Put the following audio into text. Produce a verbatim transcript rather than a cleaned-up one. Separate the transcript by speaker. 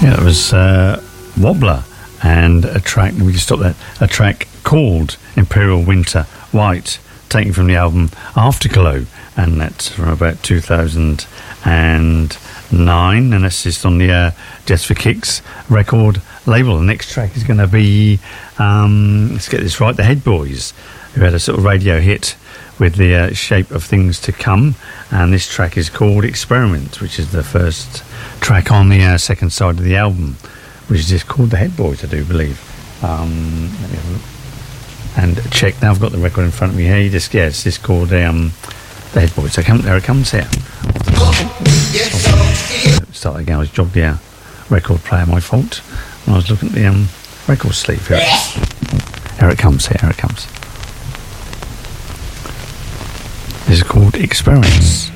Speaker 1: Yeah, it was uh, Wobbler and a track, we just stopped that, a track called Imperial Winter White, taken from the album Afterglow, and that's from about two thousand nine, and that's just on the uh, Just for Kicks record label. The next track is going to be, um, let's get this right, the Head Boys, who had a sort of radio hit with the uh, Shape of Things to Come, and this track is called Experiment, which is the first track on the uh, second side of the album, which is just called The Head Boys, I do believe. Um, let me have a look and check. Now I've got the record in front of me here. Just, yeah, it's just called um, The Head Boys. So come, there it comes here. Oh, start again. I was jogged the uh, record player, my fault. When I was looking at the um, record sleeve. Here it, here it comes. Here it comes. This is called Experiments.